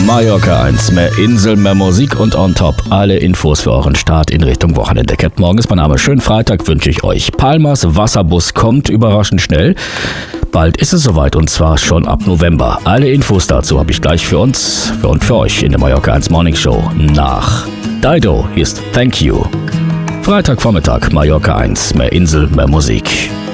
Mallorca 1, mehr Insel, mehr Musik und on top alle Infos für euren Start in Richtung Wochenende. Cat, morgen ist mein Name. Schönen Freitag wünsche ich euch. Palmas Wasserbus kommt überraschend schnell. Bald ist es soweit und zwar schon ab November. Alle Infos dazu habe ich gleich für uns und für euch in der Mallorca 1 Morning Show nach Dido. Hier ist Thank You. Freitagvormittag, Mallorca 1, mehr Insel, mehr Musik.